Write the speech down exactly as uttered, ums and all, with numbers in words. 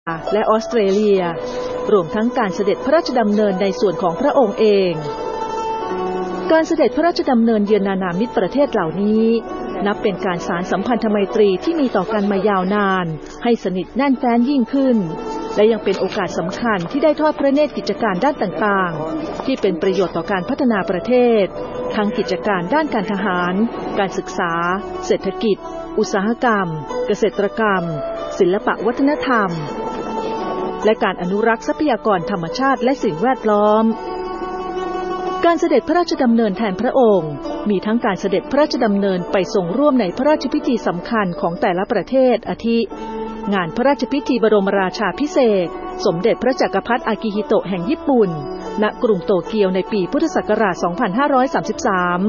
และออสเตรเลียรวมทั้งการเสด็จพระราชดำเนินในส่วนของพระองค์เองการเสด็จพระราชดำเนินเยือนนานามิตรประเทศเหล่านี้นับเป็นการสานสัมพันธไมตรีที่มีต่อกันมายาวนานให้สนิทแน่นแฟ้นยิ่งขึ้นและยังเป็นโอกาสสำคัญที่ได้ทอดพระเนตรกิจการด้านต่างๆที่เป็นประโยชน์ต่อการพัฒนาประเทศทั้งกิจการด้านการทหารการศึกษาเศรษฐกิจอุตสาหกรรมเกษตรกรรมศิลปะวัฒนธรรมและการอนุรักษ์ทรัพยากรธรรมชาติและสิ่งแวดล้อมการเสด็จพระราชดำเนินแทนพระองค์มีทั้งการเสด็จพระราชดำเนินไปทรงร่วมในพระราชพิธีสำคัญของแต่ละประเทศอาทิงานพระราชพิธีบรมราชาภิเษกสมเด็จพระจักรพรรดิอากิฮิโตะแห่งญี่ปุ่นณกรุงโตเกียวในปีพุทธศักราช สองพันห้าร้อยสามสิบสาม